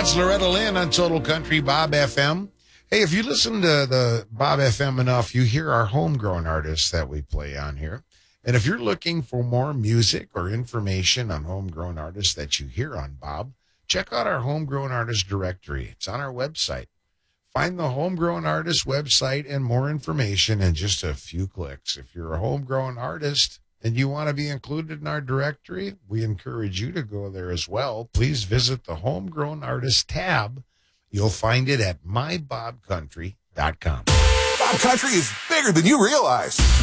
That's Loretta Lynn on Total Country Bob FM. Hey, if you listen to the Bob FM enough, you hear our homegrown artists that we play on here. And if you're looking for more music or information on homegrown artists that you hear on Bob, check out our homegrown artist directory. It's on our website. Find the homegrown artist website and more information in just a few clicks. If you're a homegrown artist and you want to be included in our directory, we encourage you to go there as well. Please visit the Homegrown Artist tab. You'll find it at mybobcountry.com. Bob Country is bigger than you realize.